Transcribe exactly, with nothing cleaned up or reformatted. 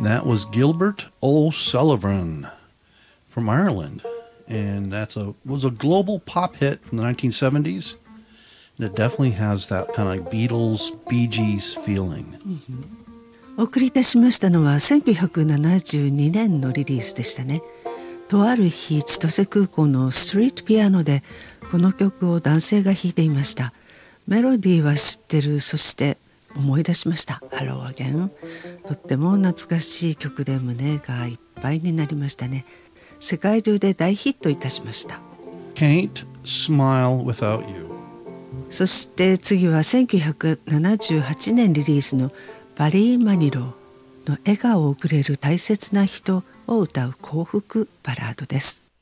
That was Gilbert O'Sullivan from Ireland. And that's a was a global pop hit from the nineteen seventies. And it definitely has that kind of like Beatles, Bee Gees feeling. お送りいたしましたのはせんきゅうひゃくななじゅうにねんのリリースでしたね。とある日、千歳空港のストリートピアノでこの曲を男性が弾いていました。メロディーは知ってる、そして思い出しました。Hello Again。とっても懐かしい曲で胸がいっぱいになりましたね。世界中で大ヒットいたしました。 Can't Smile Without You。 そして次はせんきゅうひゃくななじゅうはちねんリリースのバリー・マニローの笑顔をくれる大切な人を歌う幸福バラードです。